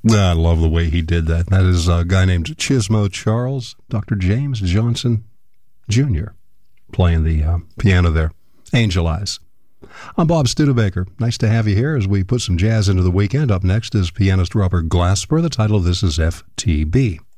I love the way he did that. That is a guy named Chismo Charles, Dr. James Johnson Jr., playing the piano there. Angel Eyes. I'm Bob Studebaker. Nice to have you here as we put some jazz into the weekend. Up next is pianist Robert Glasper. The title of this is FTB.